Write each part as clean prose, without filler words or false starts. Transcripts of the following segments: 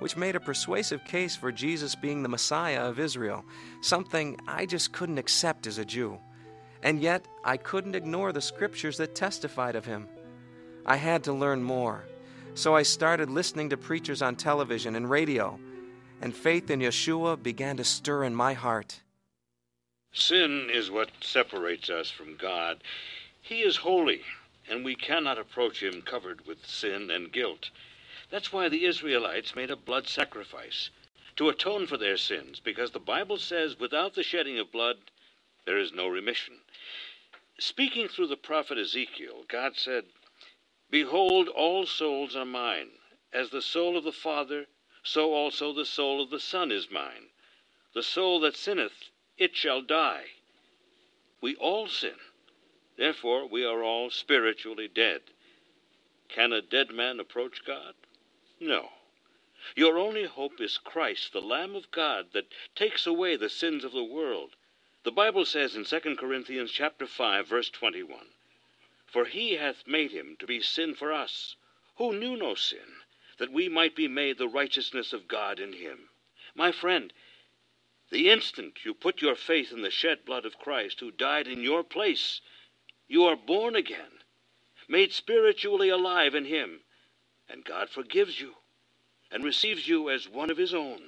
which made a persuasive case for Jesus being the Messiah of Israel, something I just couldn't accept as a Jew. And yet, I couldn't ignore the scriptures that testified of him. I had to learn more, so I started listening to preachers on television and radio, and faith in Yeshua began to stir in my heart. Sin is what separates us from God. He is holy, and we cannot approach him covered with sin and guilt. That's why the Israelites made a blood sacrifice, to atone for their sins, because the Bible says without the shedding of blood, there is no remission. Speaking through the prophet Ezekiel, God said, "Behold, all souls are mine. As the soul of the Father, so also the soul of the Son is mine. The soul that sinneth, it shall die." We all sin. Therefore, we are all spiritually dead. Can a dead man approach God? No. Your only hope is Christ, the Lamb of God, that takes away the sins of the world. The Bible says in 2 Corinthians chapter 5, verse 21, "For he hath made him to be sin for us, who knew no sin, that we might be made the righteousness of God in him." My friend, the instant you put your faith in the shed blood of Christ, who died in your place, you are born again, made spiritually alive in him, and God forgives you and receives you as one of his own.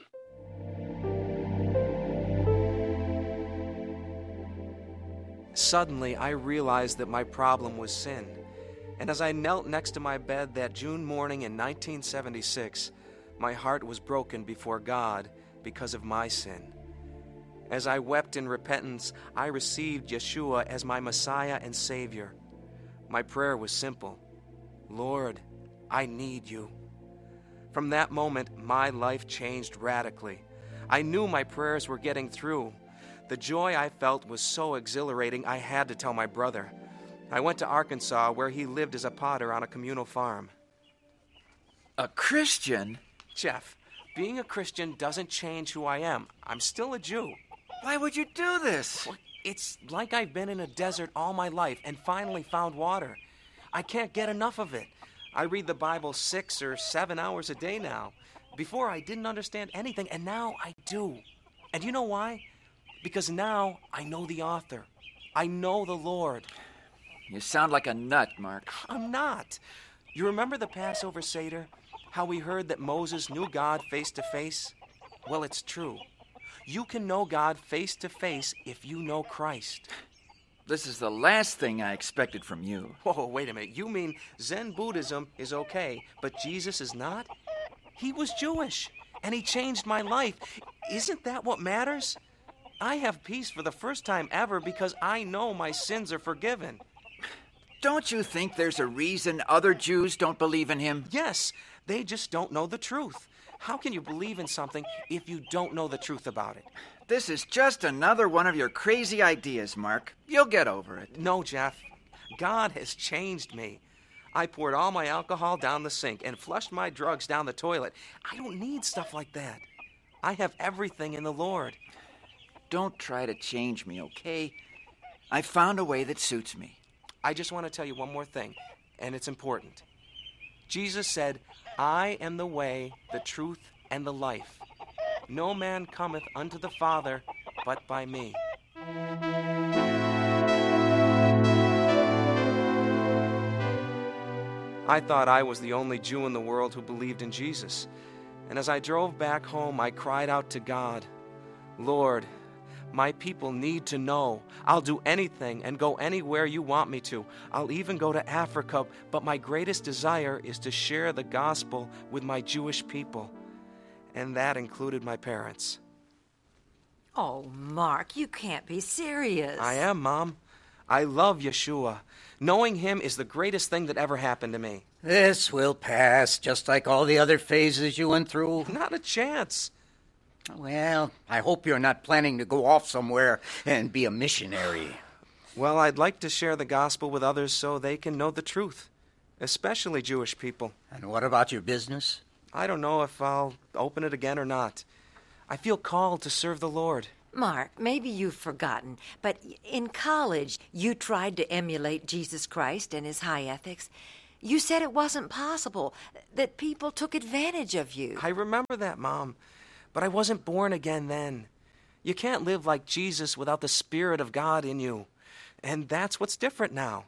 Suddenly, I realized that my problem was sin. And as I knelt next to my bed that June morning in 1976, my heart was broken before God because of my sin. As I wept in repentance, I received Yeshua as my Messiah and Savior. My prayer was simple: Lord, I need you. From that moment, my life changed radically. I knew my prayers were getting through. The joy I felt was so exhilarating, I had to tell my brother. I went to Arkansas, where he lived as a potter on a communal farm. A Christian? Jeff, being a Christian doesn't change who I am. I'm still a Jew. Why would you do this? Well, it's like I've been in a desert all my life and finally found water. I can't get enough of it. I read the Bible 6 or 7 hours a day now. Before, I didn't understand anything, and now I do. And you know why? Because now I know the author. I know the Lord. You sound like a nut, Mark. I'm not. You remember the Passover Seder? How we heard that Moses knew God face to face? Well, it's true. You can know God face to face if you know Christ. This is the last thing I expected from you. Whoa, wait a minute. You mean Zen Buddhism is okay, but Jesus is not? He was Jewish, and he changed my life. Isn't that what matters? I have peace for the first time ever because I know my sins are forgiven. Don't you think there's a reason other Jews don't believe in him? Yes, they just don't know the truth. How can you believe in something if you don't know the truth about it? This is just another one of your crazy ideas, Mark. You'll get over it. No, Jeff. God has changed me. I poured all my alcohol down the sink and flushed my drugs down the toilet. I don't need stuff like that. I have everything in the Lord. Don't try to change me, okay? I found a way that suits me. I just want to tell you one more thing, and it's important. Jesus said, "I am the way, the truth, and the life. No man cometh unto the Father but by me." I thought I was the only Jew in the world who believed in Jesus. And as I drove back home, I cried out to God, "Lord, my people need to know. I'll do anything and go anywhere you want me to. I'll even go to Africa, but my greatest desire is to share the gospel with my Jewish people." And that included my parents. Oh, Mark, you can't be serious. I am, Mom. I love Yeshua. Knowing him is the greatest thing that ever happened to me. This will pass, just like all the other phases you went through. Not a chance. Well, I hope you're not planning to go off somewhere and be a missionary. Well, I'd like to share the gospel with others so they can know the truth, especially Jewish people. And what about your business? I don't know if I'll open it again or not. I feel called to serve the Lord. Mark, maybe you've forgotten, but in college you tried to emulate Jesus Christ and his high ethics. You said it wasn't possible, that people took advantage of you. I remember that, Mom. But I wasn't born again then. You can't live like Jesus without the Spirit of God in you. And that's what's different now.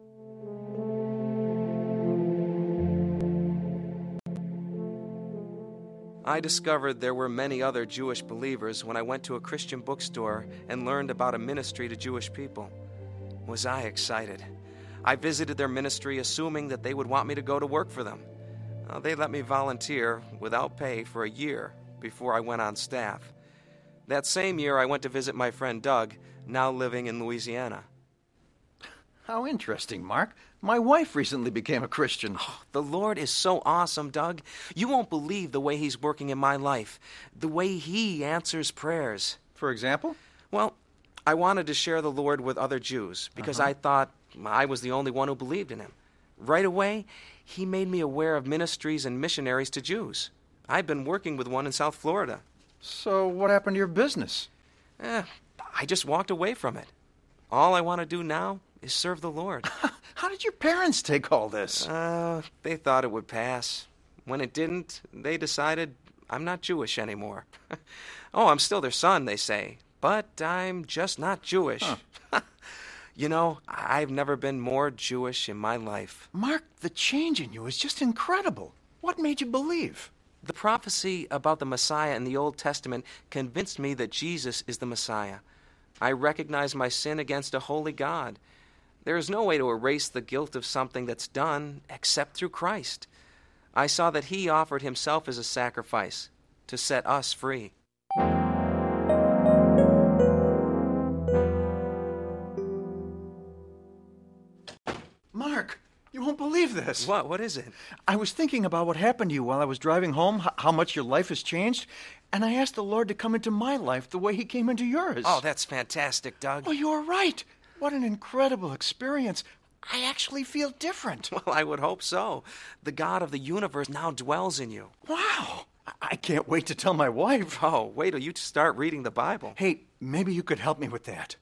I discovered there were many other Jewish believers when I went to a Christian bookstore and learned about a ministry to Jewish people. Was I excited? I visited their ministry assuming that they would want me to go to work for them. They let me volunteer without pay for a year before I went on staff. That same year, I went to visit my friend Doug, now living in Louisiana. How interesting, Mark. My wife recently became a Christian. Oh, the Lord is so awesome, Doug. You won't believe the way He's working in my life, the way He answers prayers. For example? Well, I wanted to share the Lord with other Jews because I thought I was the only one who believed in Him. Right away, He made me aware of ministries and missionaries to Jews. I've been working with one in South Florida. So what happened to your business? I just walked away from it. All I want to do now is serve the Lord. How did your parents take all this? They thought it would pass. When it didn't, they decided I'm not Jewish anymore. Oh, I'm still their son, they say, but I'm just not Jewish. Huh. You know, I've never been more Jewish in my life. Mark, the change in you is just incredible. What made you believe? The prophecy about the Messiah in the Old Testament convinced me that Jesus is the Messiah. I recognize my sin against a holy God. There is no way to erase the guilt of something that's done except through Christ. I saw that He offered Himself as a sacrifice to set us free. Mark, you won't believe this. What? What is it? I was thinking about what happened to you while I was driving home, how much your life has changed, and I asked the Lord to come into my life the way He came into yours. Oh, that's fantastic, Doug. Oh, you are right. What an incredible experience. I actually feel different. Well, I would hope so. The God of the universe now dwells in you. Wow. I can't wait to tell my wife. Oh, wait till you start reading the Bible. Hey, maybe you could help me with that.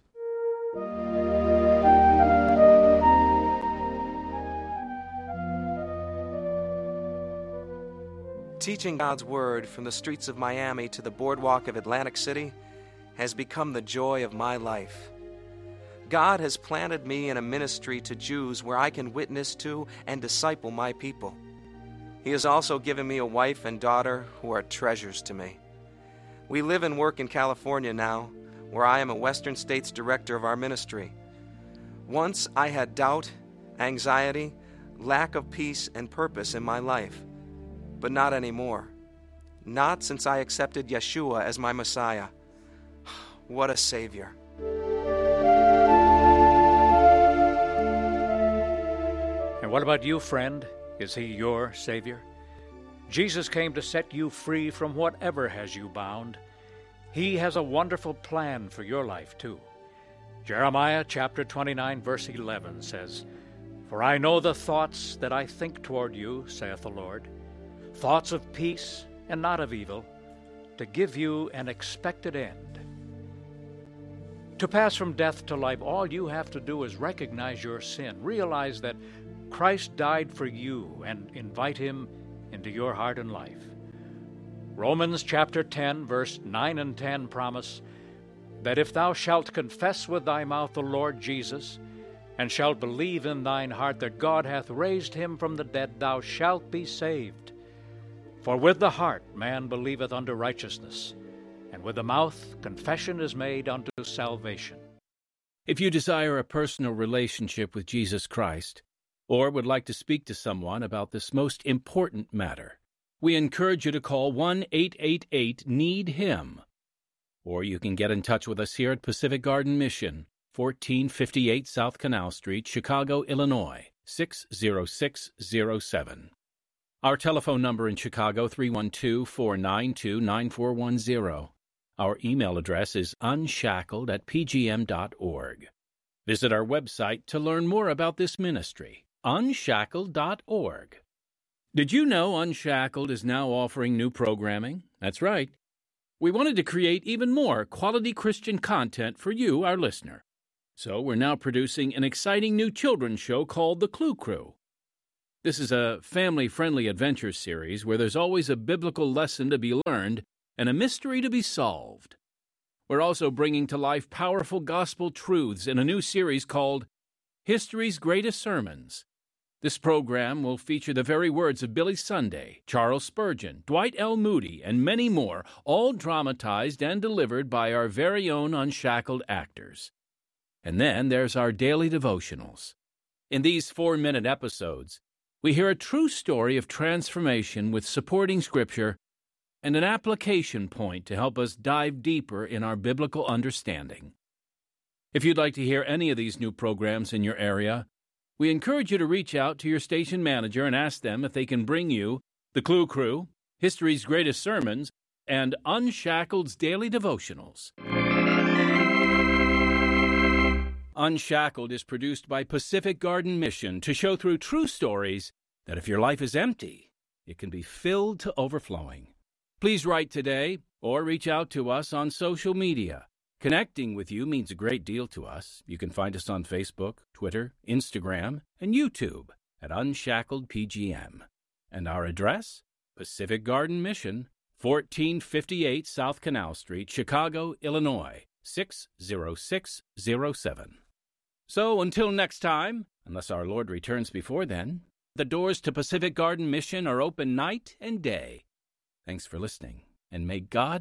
Teaching God's Word from the streets of Miami to the boardwalk of Atlantic City has become the joy of my life. God has planted me in a ministry to Jews where I can witness to and disciple my people. He has also given me a wife and daughter who are treasures to me. We live and work in California now, where I am a Western States director of our ministry. Once I had doubt, anxiety, lack of peace and purpose in my life. But not anymore. Not since I accepted Yeshua as my Messiah. What a Savior. And what about you, friend? Is He your Savior? Jesus came to set you free from whatever has you bound. He has a wonderful plan for your life, too. Jeremiah chapter 29, verse 11 says, "For I know the thoughts that I think toward you, saith the Lord, thoughts of peace and not of evil, to give you an expected end." To pass from death to life, all you have to do is recognize your sin, realize that Christ died for you, and invite Him into your heart and life. Romans chapter 10, verse 9 and 10 promise that if thou shalt confess with thy mouth the Lord Jesus, and shalt believe in thine heart that God hath raised Him from the dead, thou shalt be saved. For with the heart man believeth unto righteousness, and with the mouth confession is made unto salvation. If you desire a personal relationship with Jesus Christ, or would like to speak to someone about this most important matter, we encourage you to call 1-888-NEED-HIM. Or you can get in touch with us here at Pacific Garden Mission, 1458 South Canal Street, Chicago, Illinois, 60607. Our telephone number in Chicago, 312-492-9410. Our email address is unshackled@pgm.org. Visit our website to learn more about this ministry, unshackled.org. Did you know Unshackled is now offering new programming? That's right. We wanted to create even more quality Christian content for you, our listener. So we're now producing an exciting new children's show called The Clue Crew. This is a family-friendly adventure series where there's always a biblical lesson to be learned and a mystery to be solved. We're also bringing to life powerful gospel truths in a new series called History's Greatest Sermons. This program will feature the very words of Billy Sunday, Charles Spurgeon, Dwight L. Moody, and many more, all dramatized and delivered by our very own unshackled actors. And then there's our daily devotionals. In these 4-minute episodes, we hear a true story of transformation with supporting scripture and an application point to help us dive deeper in our biblical understanding. If you'd like to hear any of these new programs in your area, we encourage you to reach out to your station manager and ask them if they can bring you The Clue Crew, History's Greatest Sermons, and Unshackled's Daily Devotionals. Unshackled is produced by Pacific Garden Mission to show through true stories that if your life is empty, it can be filled to overflowing. Please write today or reach out to us on social media. Connecting with you means a great deal to us. You can find us on Facebook, Twitter, Instagram, and YouTube at Unshackled PGM. And our address? Pacific Garden Mission, 1458 South Canal Street, Chicago, Illinois, 60607. So until next time, unless our Lord returns before then, the doors to Pacific Garden Mission are open night and day. Thanks for listening, and may God